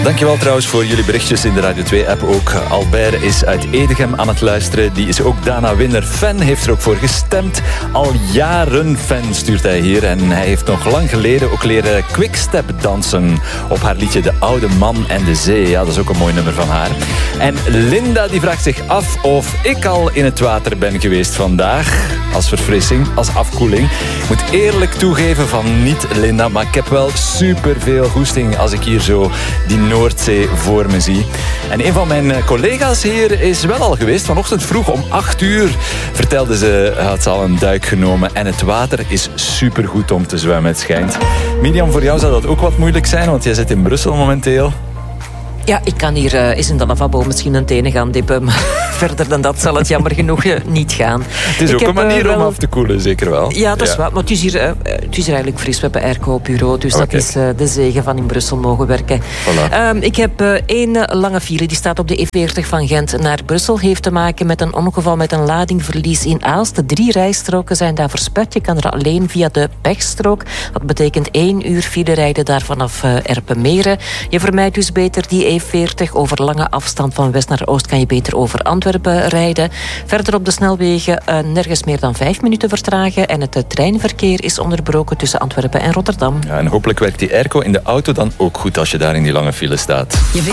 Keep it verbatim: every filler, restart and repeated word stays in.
Dankjewel trouwens voor jullie berichtjes in de Radio twee-app ook. Albert is uit Edegem aan het luisteren. Die is ook Dana Winner fan, heeft er ook voor gestemd. Al jaren fan stuurt hij hier. En hij heeft nog lang geleden ook leren quickstep dansen op haar liedje De Oude Man en de Zee. Ja, dat is ook een mooi nummer van haar. En Linda die vraagt zich af of ik al in het water ben geweest vandaag. Als verfrissing, als afkoeling. Ik moet eerlijk toegeven van niet, Linda, maar ik heb wel superveel goesting als ik hier zo die Noordzee voor me zie. En een van mijn collega's hier is wel al geweest. Vanochtend vroeg om acht uur vertelde ze, had ze al een duik genomen. En het water is supergoed om te zwemmen, het schijnt. Mirjam, voor jou zou dat ook wat moeilijk zijn, want jij zit in Brussel momenteel. Ja, ik kan hier uh, eens in de lavabo misschien een tenen gaan dippen. Maar verder dan dat zal het jammer genoeg uh, niet gaan. Het is ik ook heb, een manier uh, om af te koelen, zeker wel. Ja, dat is ja. wel. Maar het is, hier, uh, het is hier eigenlijk fris. We hebben airco op bureau. Dus okay. dat is uh, de zegen van in Brussel mogen werken. Voilà. Um, ik heb uh, één uh, lange file. Die staat op de E veertig van Gent naar Brussel. Heeft te maken met een ongeval met een ladingverlies in Aalst. De drie rijstroken zijn daar versperd. Je kan er alleen via de pechstrook. Dat betekent één uur file rijden daar vanaf uh, Erpenmeren. Je vermijdt dus beter die E veertig over lange afstand van west naar oost kan je beter over Antwerpen rijden. Verder op de snelwegen uh, nergens meer dan vijf minuten vertragen en het uh, treinverkeer is onderbroken tussen Antwerpen en Rotterdam. Ja, en hopelijk werkt die airco in de auto dan ook goed als je daar in die lange file staat. Je weet